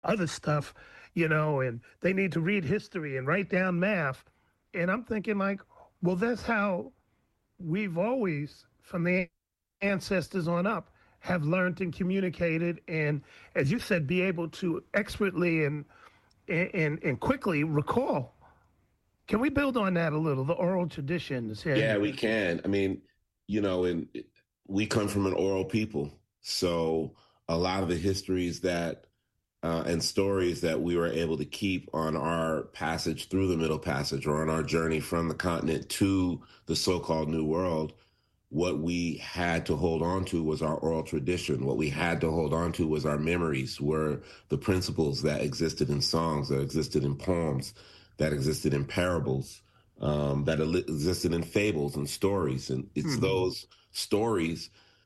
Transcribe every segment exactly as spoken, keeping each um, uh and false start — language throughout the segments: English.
other stuff, you know, and they need to read history and write down math. And I'm thinking, like, well, that's how we've always, from the ancestors on up, have learned and communicated. And as you said, be able to expertly and, and, and quickly recall. Can we build on that a little? The oral traditions Yeah, and we can. I mean, you know, and we come from an oral people. So a lot of the histories that uh, and stories that we were able to keep on our passage through the Middle Passage or on our journey from the continent to the so-called New World, what we had to hold on to was our oral tradition. What we had to hold on to was our memories, were the principles that existed in songs, that existed in poems, that existed in parables, um, that existed in fables and stories. And it's mm-hmm. those stories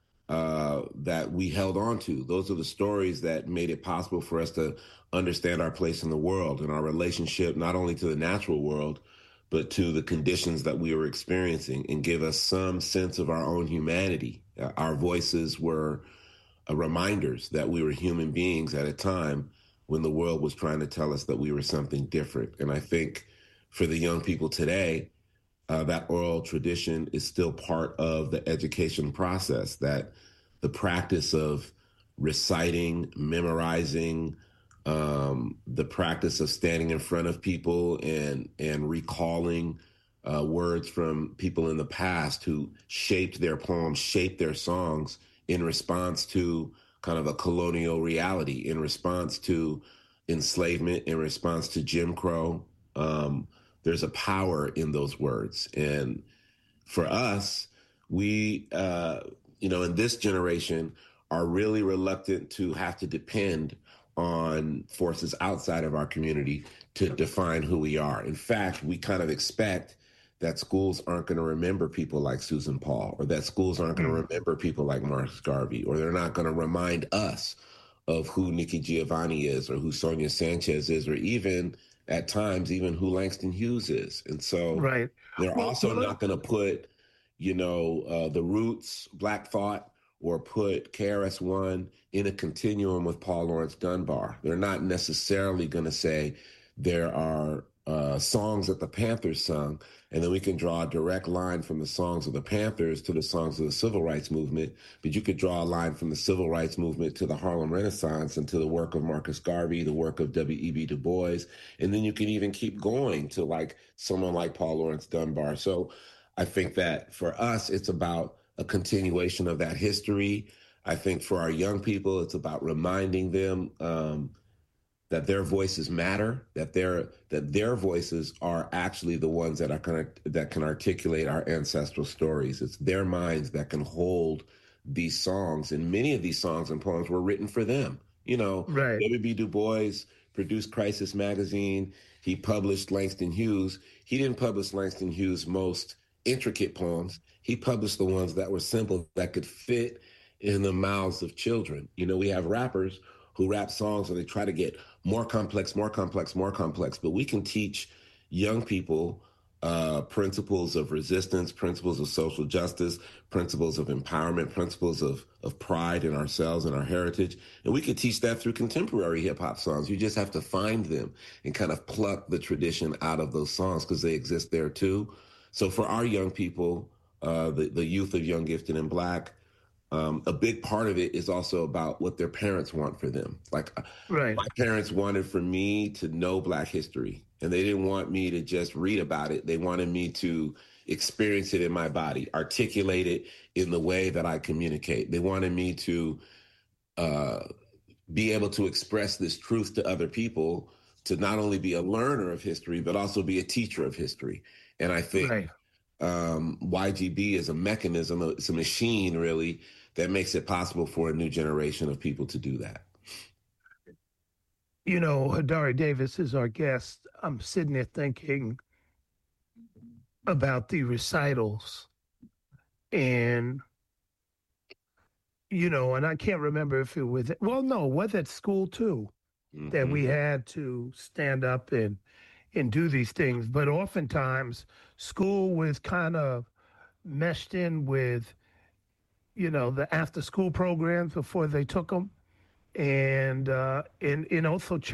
uh, that we held on to. Those are the stories that made it possible for us to understand our place in the world and our relationship, not only to the natural world, but to the conditions that we were experiencing, and give us some sense of our own humanity. Uh, our voices were uh, reminders that we were human beings at a time when the world was trying to tell us that we were something different. And I think for the young people today, uh, that oral tradition is still part of the education process, that the practice of reciting, memorizing, um, the practice of standing in front of people and and recalling uh, words from people in the past who shaped their poems, shaped their songs in response to kind of a colonial reality, in response to enslavement, in response to Jim Crow. Um, there's a power in those words. And for us, we, uh, you know, in this generation are really reluctant to have to depend on forces outside of our community to define who we are. In fact, we kind of expect that schools aren't going to remember people like Susan Paul, or that schools aren't going to mm. remember people like Marcus Garvey, or they're not going to remind us of who Nikki Giovanni is, or who Sonia Sanchez is, or even at times, even who Langston Hughes is. And so Right. they're Well, also well, not going to put, you know, uh, the Roots, Black Thought, or put K R S One in a continuum with Paul Laurence Dunbar. They're not necessarily going to say there are uh, songs that the Panthers sung, and then we can draw a direct line from the songs of the Panthers to the songs of the Civil Rights Movement. But you could draw a line from the Civil Rights Movement to the Harlem Renaissance and to the work of Marcus Garvey, the work of W E B Du Bois. And then you can even keep going to like someone like Paul Laurence Dunbar. So I think that for us, it's about a continuation of that history. I think for our young people, it's about reminding them um, that their voices matter, that their that their voices are actually the ones that are kind that can articulate our ancestral stories. It's their minds that can hold these songs, and many of these songs and poems were written for them. You know, right. W B. Du Bois produced Crisis Magazine. He published Langston Hughes. He didn't publish Langston Hughes' most intricate poems. He published the ones that were simple, that could fit in the mouths of children. You know, we have rappers who rap songs and they try to get more complex, more complex, more complex. But we can teach young people uh, principles of resistance, principles of social justice, principles of empowerment, principles of, of pride in ourselves and our heritage. And we could teach that through contemporary hip hop songs. You just have to find them and kind of pluck the tradition out of those songs because they exist there too. So for our young people, uh, the, the youth of Young, Gifted, and Black, um, a big part of it is also about what their parents want for them. Like Right. my parents wanted for me to know Black history, and they didn't want me to just read about it. They wanted me to experience it in my body, articulate it in the way that I communicate. They wanted me to uh, be able to express this truth to other people, to not only be a learner of history, but also be a teacher of history. And I think Right. um, Y G B is a mechanism, it's a machine really, that makes it possible for a new generation of people to do that. You know, Hadari Davis is our guest. I'm sitting there thinking about the recitals and, you know, and I can't remember if it was, well, no, was at school too, that Mm-hmm. we had to stand up and, and do these things. But oftentimes school was kind of meshed in with, you know, the after school programs before they took them. and uh, and you know, so